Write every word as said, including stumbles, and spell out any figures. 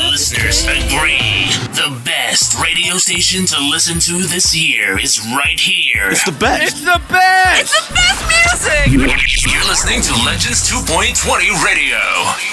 listeners agree. The best radio station to listen to this year is right here. It's the best. It's the best. It's the best music. You're listening to Legends two point twenty Radio.